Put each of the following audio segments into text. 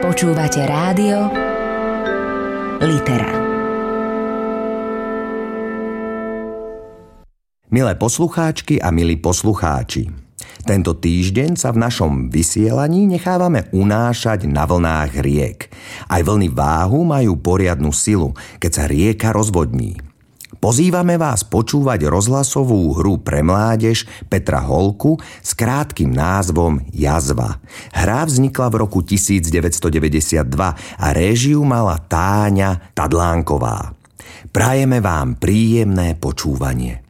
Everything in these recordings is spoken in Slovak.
Počúvate rádio Litera. Milé poslucháčky a milí poslucháči, tento týždeň sa v našom vysielaní nechávame unášať na vlnách riek. Aj vlny váhu majú poriadnu silu, keď sa rieka rozvodní. Pozývame vás počúvať rozhlasovú hru pre mládež Petra Holku s krátkym názvom Jazva. Hra vznikla v roku 1992 a réžiu mala Táňa Tadlánková. Prajeme vám príjemné počúvanie.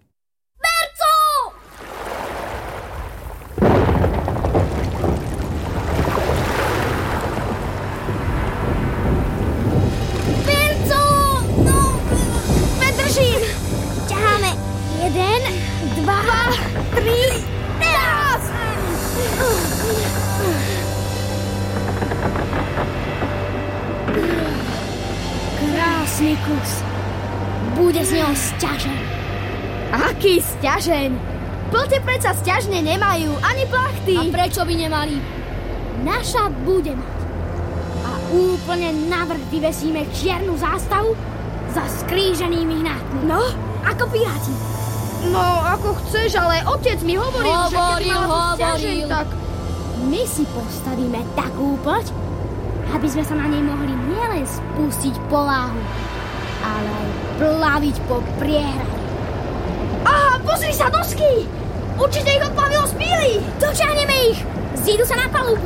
Krásny kus. Bude z neho sťažen. Aký sťažen? Plte predsa sťažne nemajú, ani plachty. A prečo by nemali? Naša bude mať. A úplne navrch vyvesíme čiernu zástavu za skríženými hnátmi. No, ako piráti. No, ako chceš, ale otec mi hovoril, že keď mala sťažen, tak my si postavíme takú pľť, aby sme sa na nej mohli nielen spustiť po láhu, ale aj plaviť po priehrade. Aha, pozri sa, dosky! Určite ich odplavilo z píly! Dočiahneme ich! Zídu sa na palubu!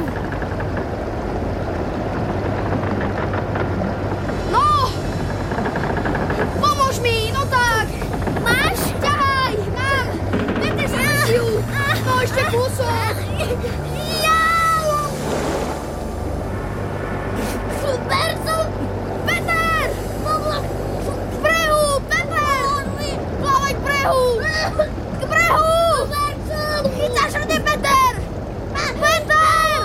No! Pomôž mi, no tak! Máš? Ťahaj! Mám! Vete sa našiu! No ešte kúsok! Berco! Peter! K brehu! Peter! Plávaj k brehu! K brehu! Chytáš rade, Peter! Peter!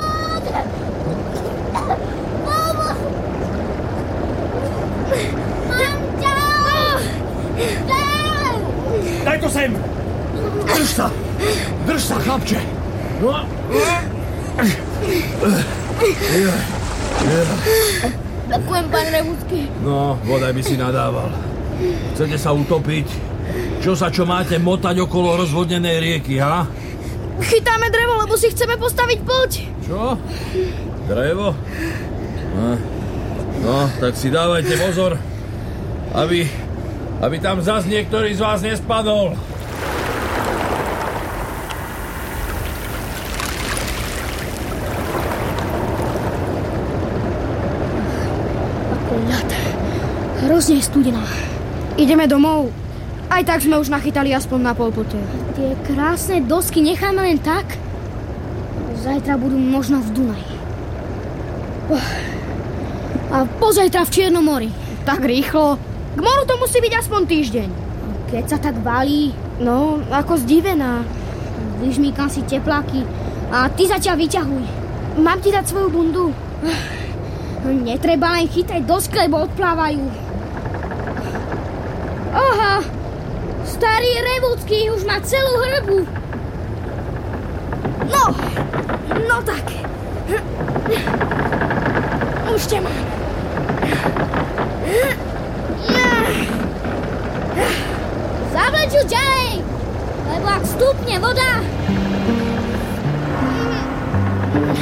Mám ťa! Daj to sem! Drž sa, chlapče! Ďakujem, pán Revúcky. No, bodaj by si nadával. Chcete sa utopiť? Čo máte motať okolo rozvodnenej rieky, ha? Chytáme drevo, lebo si chceme postaviť pľť. Čo? Drevo? No, tak si dávajte pozor, aby tam zas niektorý z vás nespadol. Hrozne je studená. Ideme domov. Aj tak sme už nachytali aspoň na pol pľte. Tie krásne dosky necháme len tak? Zajtra budú možno v Dunaji. A pozajtra v Čiernom mori. Tak rýchlo. K moru to musí byť aspoň týždeň. Keď sa tak valí? No, ako zdivená. Vyžmýkam si tepláky a ty zatiaľ vyťahuj. Mám ti dať svoju bundu? Netreba len chytať dosky, lebo odplávajú. Aha, starý Revúcky už má celú hrbu. No tak. Už ťa mám. Zavleč ju ďalej, lebo ak stúpne voda,